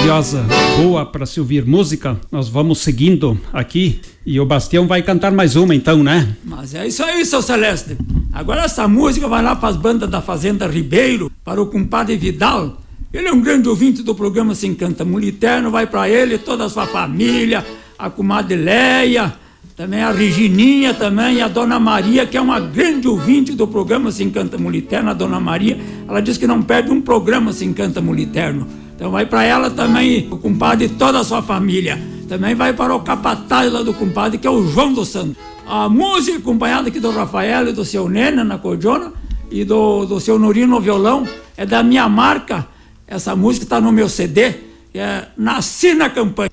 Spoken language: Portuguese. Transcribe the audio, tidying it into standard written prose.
maravilhosa, boa para se ouvir música. Nós vamos seguindo aqui e o Bastião vai cantar mais uma então, né? Mas é isso aí, seu Celeste. Agora essa música vai lá para as bandas da Fazenda Ribeiro, para o compadre Vidal. Ele é um grande ouvinte do programa Se Encanta Mulher Eterno, vai para ele, toda a sua família, a comadre Leia, também a Regininha também, e a Dona Maria, que é uma grande ouvinte do programa Se Encanta Mulher Eterno. A Dona Maria, ela diz que não perde um programa Se Encanta Mulher Eterno. Então vai para ela também, o compadre e toda a sua família. Também vai para o capataz lá do compadre, que é o João dos Santos. A música acompanhada aqui do Rafael e do seu Nena na cordiona e do seu Norino no violão é da minha marca. Essa música está no meu CD, é Nasci na Campanha.